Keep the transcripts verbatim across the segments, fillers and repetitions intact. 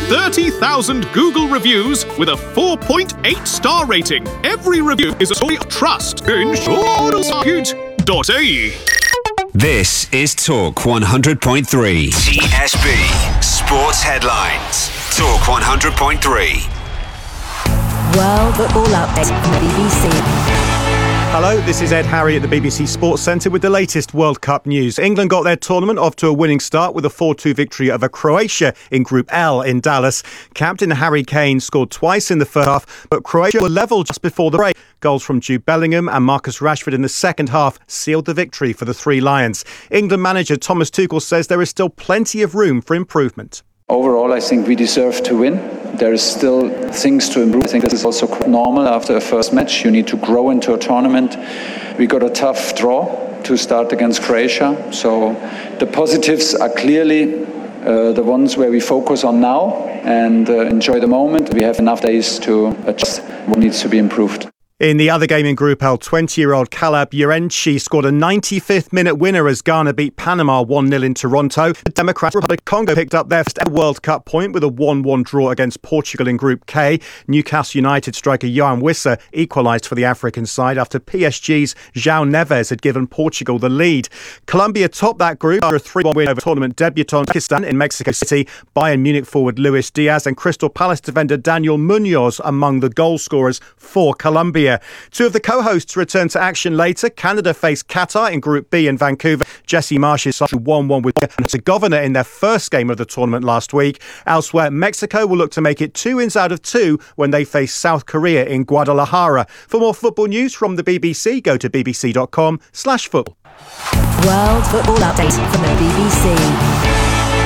thirty thousand Google reviews with a four point eight star rating. Every review is a story of trust in shortmarket dot A E. This is Talk one hundred point three. T S B Sports Headlines. Talk one hundred point three. World Football Update from the B B C. Hello, this is Ed Harry at the B B C Sports Centre with the latest World Cup news. England got their tournament off to a winning start with a four two victory over Croatia in Group L in Dallas. Captain Harry Kane scored twice in the first half, but Croatia were level just before the break. Goals from Jude Bellingham and Marcus Rashford in the second half sealed the victory for the Three Lions. England manager Thomas Tuchel says there is still plenty of room for improvement. Overall, I think we deserve to win. There is still things to improve. I think this is also quite normal after a first match. You need to grow into a tournament. We got a tough draw to start against Croatia. So the positives are clearly uh, the ones where we focus on now and uh, enjoy the moment. We have enough days to adjust what needs to be improved. In the other game in Group L, twenty-year-old Caleb Yarenchi scored a ninety-fifth minute winner as Ghana beat Panama one nil in Toronto. The Democratic Republic of Congo picked up their first ever World Cup point with a one one draw against Portugal in Group K. Newcastle United striker Yohan Wissa equalised for the African side after P S G's João Neves had given Portugal the lead. Colombia topped that group after a three one win over tournament debutant Pakistan in Mexico City. Bayern Munich forward Luis Diaz and Crystal Palace defender Daniel Munoz among the goal scorers for Colombia. Two of the co-hosts return to action later. Canada face Qatar in Group B in Vancouver. Jesse Marsh's side one one with Herzegovina in their first game of the tournament last week. Elsewhere, Mexico will look to make it two wins out of two when they face South Korea in Guadalajara. For more football news from the B B C, go to bbc.com slash football. World Football Update from the B B C.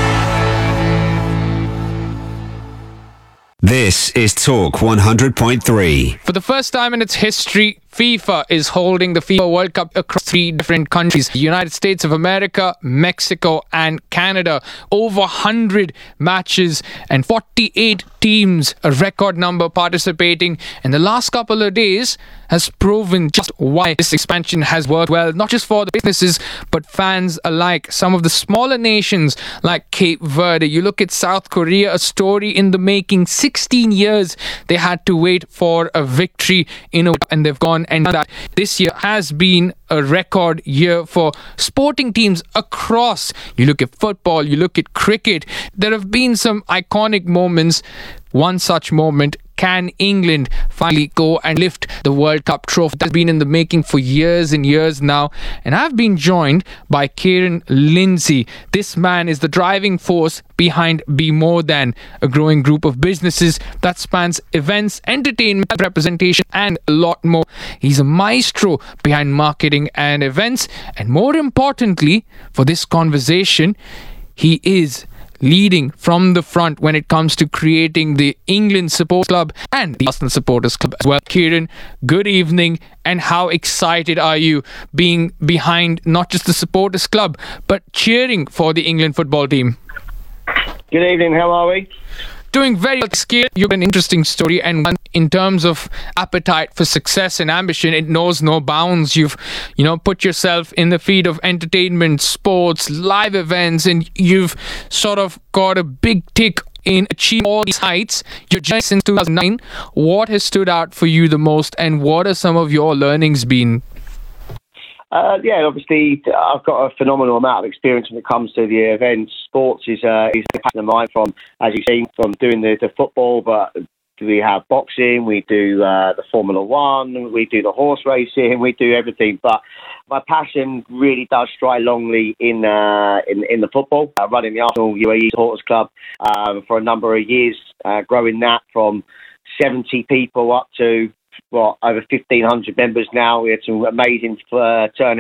This is Talk one hundred point three. For the first time in its history, FIFA is holding the FIFA World Cup across three different countries: the United States of America, Mexico and Canada. Over one hundred matches and forty-eight teams, a record number participating. And the last couple of days has proven just why this expansion has worked well, not just for the businesses, but fans alike. Some of the smaller nations like Cape Verde, you look at South Korea, a story in the making. sixteen years they had to wait for a victory in a and they've gone and done that. This year has been a record year for sporting teams across. You look at football, you look at cricket. There have been some iconic moments. One such moment, can England finally go and lift the World Cup trophy? That's been in the making for years and years now. And I've been joined by Kieran Lindsay. This man is the driving force behind Be More Than, a growing group of businesses that spans events, entertainment, representation, and a lot more. He's a maestro behind marketing and events. And more importantly, for this conversation, he is leading from the front when it comes to creating the England Supporters Club and the Arsenal Supporters Club as well. Kieran, good evening, and how excited are you being behind not just the Supporters Club but cheering for the England football team? Good evening, how are we? Doing very well, Kieran. You've got an interesting story, and one in terms of appetite for success and ambition, it knows no bounds. You've, you know, put yourself in the feed of entertainment, sports, live events, and you've sort of got a big tick in achieving all these heights. You're just since two thousand nine. What has stood out for you the most, and what are some of your learnings been? Uh, yeah, obviously, I've got a phenomenal amount of experience when it comes to the events. Sports is, uh, is a passion of mine from, as you've seen, from doing the, the football, but we have boxing, we do uh, the Formula One, we do the horse racing, we do everything. But my passion really does stride longly in uh, in, in the football. Uh, running the Arsenal U A E Supporters Club um, for a number of years, uh, growing that from seventy people up to what, over fifteen hundred members now. We had some amazing uh, turnout